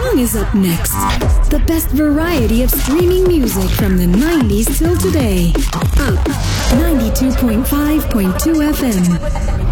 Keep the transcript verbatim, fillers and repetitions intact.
song is up next. The best variety of streaming music from the nineties till today. Up ninety-two point five point two F M.